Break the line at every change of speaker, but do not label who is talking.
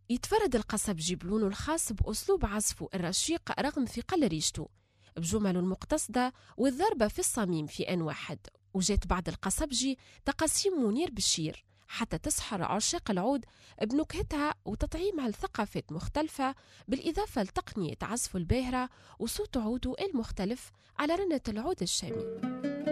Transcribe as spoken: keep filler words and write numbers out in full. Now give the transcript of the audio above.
يتفرد القصبجي بلونه الخاص بأسلوب عزفه الرشيق رغم ثقل ريشته، بجمل مقتصدة والضربة في الصميم في آن واحد. وجات بعد القصبجي تقاسيم منير بشير حتى تسحر عشاق العود بنكهتها وتطعيمها لثقافات مختلفة، بالإضافة لتقنية عزف الباهرة وصوت عوده المختلف على رنة العود الشامي.